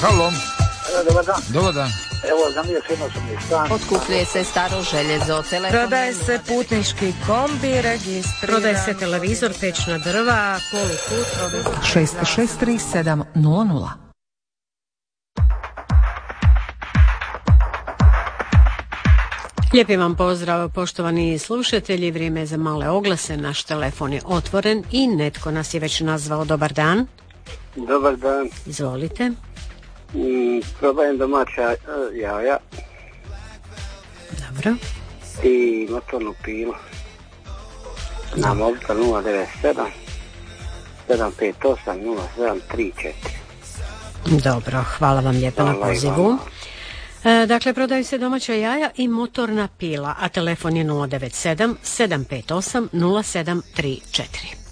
Halo. Dobar dan. Dobar dan. Evo, za mije sjedno sam je stan. Otkupljuje se staro željezo, telefon. Prodaje se putnički kombi, registriran. Prodaje se televizor, pečna drva, poluput. 663 700. Lijepi vam pozdrav, poštovani slušatelji. Vrijeme je za male oglase. Naš telefon je otvoren i netko nas je već nazvao. Dobar dan. Dobar dan. Izvolite. Prodajem domaća jaja. Dobro. I motornu pilu. Na mobitel 097 758 0734. Dobro, hvala vam lijepo na pozivu. Dakle, prodaju se domaća jaja i motorna pila, a telefon je 097 758 0734.